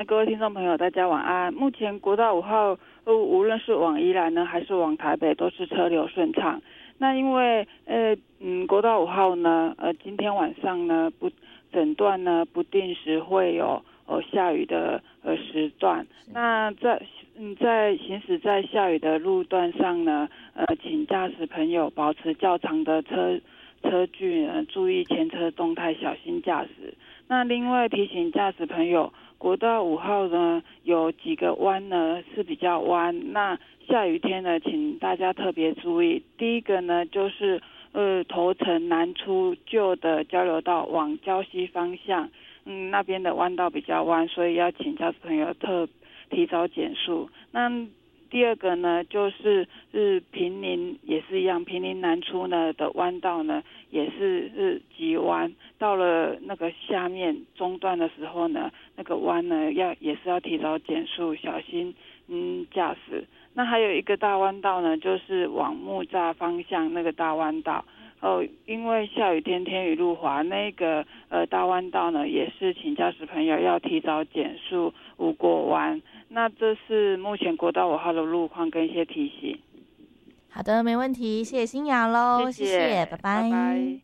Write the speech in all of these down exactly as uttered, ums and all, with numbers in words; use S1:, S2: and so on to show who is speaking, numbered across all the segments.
S1: 各位听众朋友，大家晚安。目前国道五号，呃，无论是往宜兰呢，还是往台北，都是车流顺畅。那因为，呃，嗯，国道五号呢，呃，今天晚上呢，不，整段呢不定时会有呃下雨的呃时段。那在嗯在行驶在下雨的路段上呢，呃，请驾驶朋友保持较长的车车距，呃，注意前车动态，小心驾驶。那另外提醒驾驶朋友，国道五号呢有几个弯呢是比较弯，那下雨天呢，请大家特别注意。第一个呢就是呃头城南出旧的交流道往礁溪方向，嗯那边的弯道比较弯，所以要请驾驶朋友特提早减速。那第二个呢，就是是平林也是一样，平林南出呢的弯道呢也是是急弯，到了那个下面中段的时候呢，那个弯呢要也是要提早减速，小心嗯驾驶。那还有一个大弯道呢，就是往木栅方向那个大弯道。哦，因为下雨天天雨路滑，那个呃大弯道呢，也是请驾驶朋友要提早减速，勿过弯。那这是目前国道五号的路况跟一些提醒。
S2: 好的，没问题，谢谢新雅喽，
S1: 谢谢，
S2: 谢谢，拜拜。
S1: 拜拜。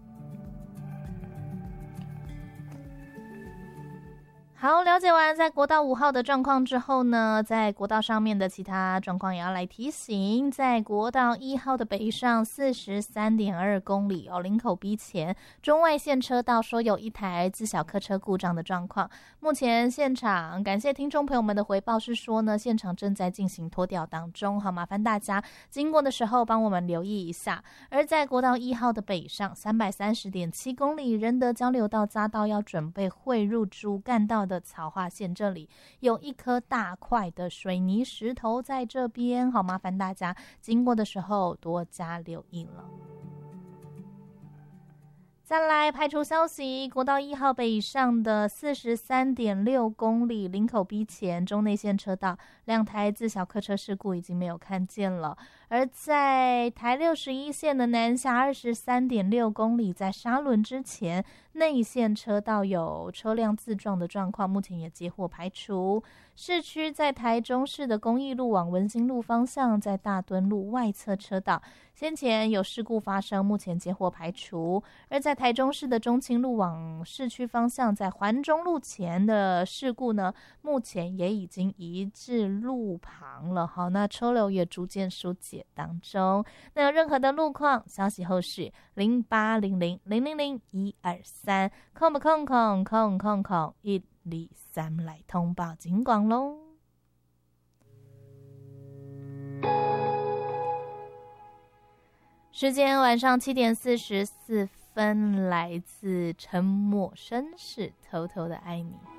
S2: 好，了解完在国道五号的状况之后呢，在国道上面的其他状况也要来提醒。在国道一号的北上四十三点二公里哦，林口 B 前中外线车道说有一台自小客车故障的状况。目前现场感谢听众朋友们的回报是说呢，现场正在进行拖吊当中，好，麻烦大家经过的时候帮我们留意一下。而在国道一号的北上三百三十点七公里，仁德交流道匝道要准备汇入主干道的草化线，这里有一颗大块的水泥石头在这边，好，麻烦大家经过的时候多加留意了。再来排除消息，国道一号北上的四十三点六公里，林口 B 前中内线车道两台自小客车事故已经没有看见了。而在台六十一线的南下二十三点六公里，在沙仑之前内线车道有车辆自撞的状况，目前也接获排除。市区在台中市的公益路往文心路方向，在大墩路外侧车道先前有事故发生，目前接获排除。而在台中市的中清路往市区方向，在环中路前的事故呢，目前也已经移至路旁了。好，那车流也逐渐疏解当中。那有任何的路况消息后续零八零零零零零一二三空不空空空空空一二三来通报警广喽。时间晚上七点四十四分，来自陈默绅士偷偷的爱你。